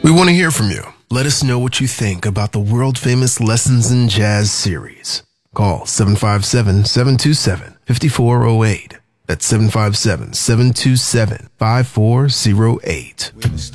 We want to hear from you. Let us know what you think about the world-famous Lessons in Jazz series. Call 757-727-5408. That's 757-727-5408.